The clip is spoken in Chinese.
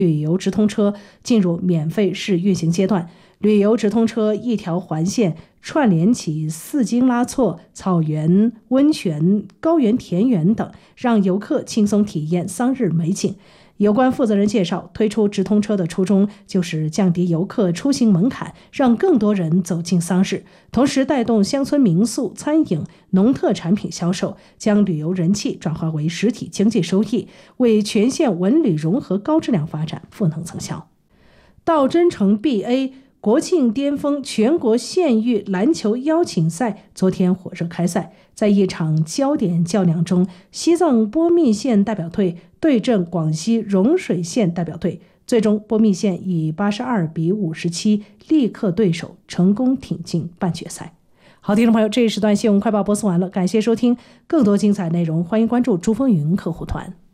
旅游直通车进入免费试运行阶段。旅游直通车一条环线串联起四京拉措、草原、温泉、高原田园等，让游客轻松体验桑日美景。有关负责人介绍，推出直通车的初衷就是降低游客出行门槛，让更多人走进桑日，同时带动乡村民宿、餐饮、农特产品销售，将旅游人气转化为实体经济收益，为全县文旅融合高质量发展赋能增效。到真城 BA国庆巅峰全国县域篮球邀请赛昨天火热开赛，在一场焦点较量中，西藏波密县代表队对阵广西融水县代表队，最终波密县以82-57力克对手，成功挺进半决赛。好，听众朋友，这一时段新闻快报播送完了，感谢收听，更多精彩内容欢迎关注珠峰云客户团。